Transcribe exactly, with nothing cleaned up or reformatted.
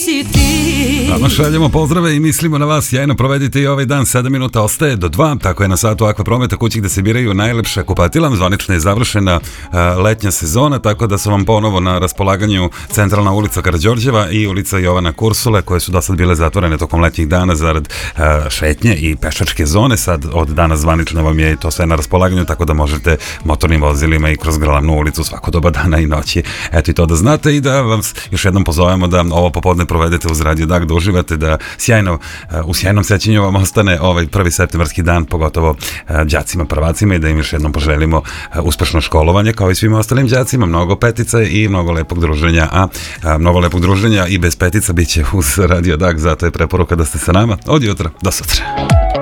si ti. Vama šaljemo pozdrave i mislimo na vas. Jajno provedite i ovaj dan. sedam minuta ostaje do dva. Tako je na satu Akva Prometa, kući gde se biraju najlepša kupatila. Zvanično je završena uh, letnja sezona, tako da su vam ponovo na raspolaganju centralna ulica Karađorđeva i ulica Jovana Kursule, koje su do sad bile zatvorene tokom letnjih dana zarad uh, šetnje i pešačke zone. Sad od dana zvanično vam je to sve na raspolaganju, tako da možete motornim vozilima i kroz Glavnu ulicu svako doba dana i noći. Eto i to da znate i da vam još jednom pozovemo da ovo popodne provedete uz Radio Dag, da uživate, da sjajno, u sjajnom sećanju vam ostane ovaj prvi septembarski dan, pogotovo đacima prvacima, i da im još jednom poželimo uspešno školovanje kao i svim ostalim đacima, mnogo petica i mnogo lepog druženja, a, a mnogo lepog druženja i bez petica bit će uz Radio Dag, zato je preporuka da ste sa nama od jutra do sutra.